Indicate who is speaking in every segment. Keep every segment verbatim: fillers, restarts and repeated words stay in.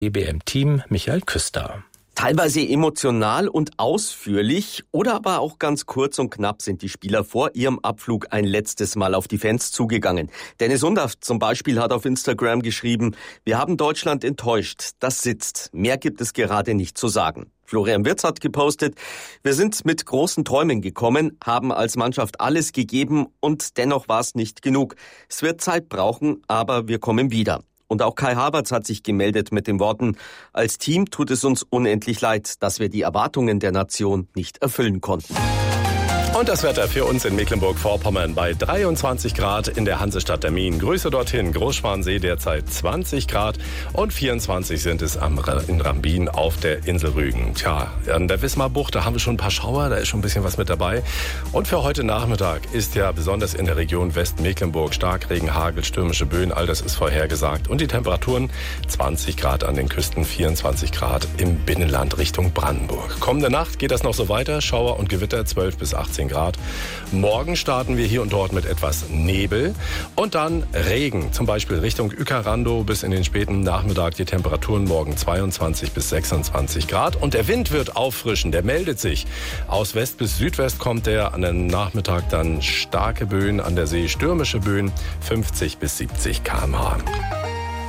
Speaker 1: E B M-Team Michael Küster.
Speaker 2: Teilweise emotional und ausführlich oder aber auch ganz kurz und knapp sind die Spieler vor ihrem Abflug ein letztes Mal auf die Fans zugegangen. Dennis Undaff zum Beispiel hat auf Instagram geschrieben: Wir haben Deutschland enttäuscht, das sitzt. Mehr gibt es gerade nicht zu sagen. Florian Wirtz hat gepostet: Wir sind mit großen Träumen gekommen, haben als Mannschaft alles gegeben und dennoch war es nicht genug. Es wird Zeit brauchen, aber wir kommen wieder. Und auch Kai Havertz hat sich gemeldet mit den Worten: Als Team tut es uns unendlich leid, dass wir die Erwartungen der Nation nicht erfüllen konnten.
Speaker 3: Und das Wetter für uns in Mecklenburg-Vorpommern bei dreiundzwanzig Grad in der Hansestadt Dermin. Grüße dorthin, Großschwansee derzeit zwanzig Grad und vierundzwanzig sind es am, in Rambin auf der Insel Rügen. Tja, an der Wismarbucht, da haben wir schon ein paar Schauer, da ist schon ein bisschen was mit dabei. Und für heute Nachmittag ist ja besonders in der Region Westmecklenburg Starkregen, Hagel, stürmische Böen, all das ist vorhergesagt. Und die Temperaturen zwanzig Grad an den Küsten, vierundzwanzig Grad im Binnenland Richtung Brandenburg. Kommende Nacht geht das noch so weiter, Schauer und Gewitter zwölf bis achtzehn Grad. Morgen starten wir hier und dort mit etwas Nebel und dann Regen, zum Beispiel Richtung Uecker-Randow bis in den späten Nachmittag. Die Temperaturen morgen zweiundzwanzig bis sechsundzwanzig Grad und der Wind wird auffrischen, der meldet sich. Aus West bis Südwest kommt der, an den Nachmittag dann starke Böen an der See, stürmische Böen, fünfzig bis siebzig Kilometer pro Stunde.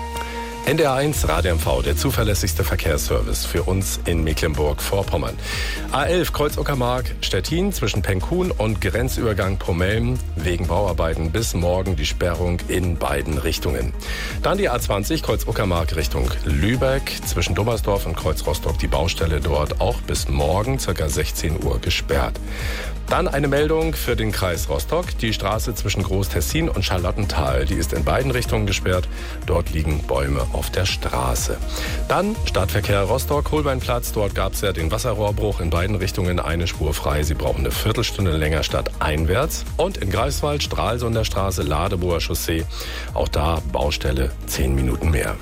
Speaker 3: N D R eins Radio M V, der zuverlässigste Verkehrsservice für uns in Mecklenburg-Vorpommern. A elf Kreuz-Uckermark, Stettin zwischen Penkhuhn und Grenzübergang Pomelm wegen Bauarbeiten bis morgen die Sperrung in beiden Richtungen. Dann die A zwanzig Kreuz-Uckermark Richtung Lübeck zwischen Dummersdorf und Kreuz-Rostock, die Baustelle dort auch bis morgen ca. sechzehn Uhr gesperrt. Dann eine Meldung für den Kreis Rostock. Die Straße zwischen Groß-Tessin und Charlottenthal, die ist in beiden Richtungen gesperrt. Dort liegen Bäume auf der Straße. Dann Stadtverkehr Rostock, Holbeinplatz. Dort gab es ja den Wasserrohrbruch in beiden Richtungen, eine Spur frei. Sie brauchen eine Viertelstunde länger stadteinwärts. Und in Greifswald, Stralsunder Straße, Ladeboer Chaussee. Auch da Baustelle, zehn Minuten mehr.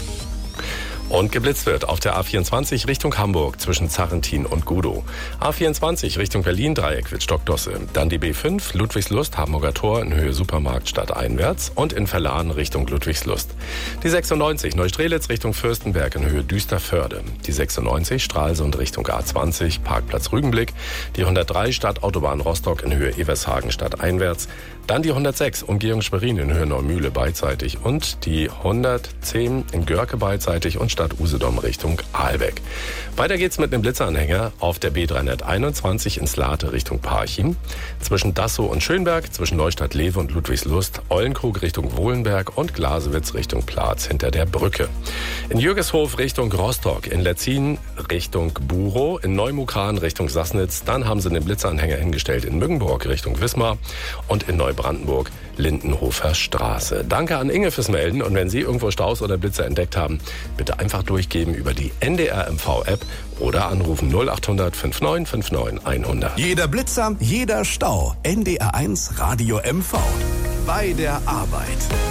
Speaker 3: Und geblitzt wird auf der A vierundzwanzig Richtung Hamburg zwischen Zarrentin und Gudow. A vierundzwanzig Richtung Berlin, Dreieck Wittstock-Dosse. Dann die B fünf, Ludwigslust, Hamburger Tor in Höhe Supermarkt stadteinwärts und in Verlan Richtung Ludwigslust. Die sechsundneunzig, Neustrelitz Richtung Fürstenberg in Höhe Düsterförde. Die sechsundneunzig, Stralsund Richtung A zwanzig, Parkplatz Rügenblick. Die hundertdrei, Stadtautobahn Rostock in Höhe Evershagen stadteinwärts. Dann die hundertsechs, Umgehung Schwerin in Höhe Neumühle beidseitig und die hundertzehn in Görke beidseitig und Stadt Usedom Richtung Aalbeck. Weiter geht's mit einem Blitzanhänger auf der B dreihunderteinundzwanzig ins Late Richtung Parchim. Zwischen Dassow und Schönberg, zwischen Neustadt-Lewe und Ludwigslust, Eulenkrug Richtung Wohlenberg und Glasewitz Richtung Platz hinter der Brücke. In Jürgeshof Richtung Rostock, in Letzin Richtung Burow, in Neumukran Richtung Sassnitz. Dann haben sie den Blitzanhänger hingestellt in Mückenburg Richtung Wismar und in Neubrandenburg Lindenhofer Straße. Danke an Inge fürs Melden und wenn Sie irgendwo Staus oder Blitzer entdeckt haben, bitte einfach durchgeben über die N D R M V App oder anrufen null achthundert neunundfünfzig neunundfünfzig hundert.
Speaker 4: Jeder Blitzer, jeder Stau. N D R eins Radio M V. Bei der Arbeit.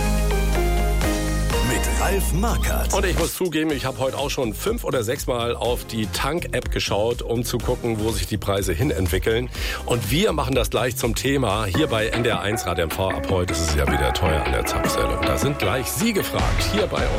Speaker 4: Mit Ralf Markert.
Speaker 3: Und ich muss zugeben, ich habe heute auch schon fünf oder sechs Mal auf die Tank-App geschaut, um zu gucken, wo sich die Preise hin entwickeln. Und wir machen das gleich zum Thema hier bei N D R eins Radio M V. Ab heute ist es ja wieder teuer an der Zapfsäule. Und da sind gleich Sie gefragt, hier bei uns.